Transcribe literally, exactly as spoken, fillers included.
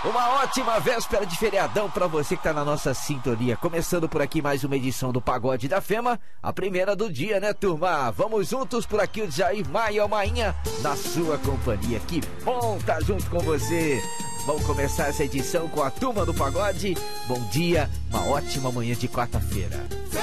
Uma ótima véspera de feriadão pra você que tá na nossa sintonia. Começando por aqui mais uma edição do Pagode da Fema, a primeira do dia, né, turma? Vamos juntos por aqui, o Jair Maia Mainha, na sua companhia. Que bom tá junto com você. Vamos começar essa edição com a turma do Pagode. Bom dia, uma ótima manhã de quarta-feira.